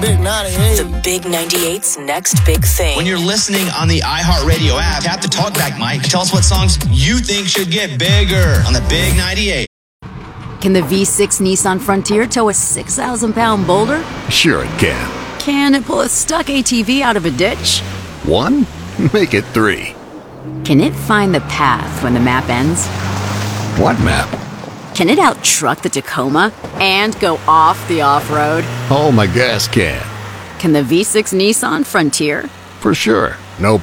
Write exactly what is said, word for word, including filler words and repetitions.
Big ninety-eight. The Big ninety-eight's next big thing. When you're listening on the iHeartRadio app, tap the talkback mic. Tell us what songs you think should get bigger on the Big ninety-eight. Can the V six Nissan Frontier tow a six thousand pound boulder? Sure it can. Can it pull a stuck A T V out of a ditch? One? Make it three. Can it find the path when the map ends? What map? Can it out-truck the Tacoma and go off the off-road? Oh, my gas can. Can the V six Nissan Frontier? For sure.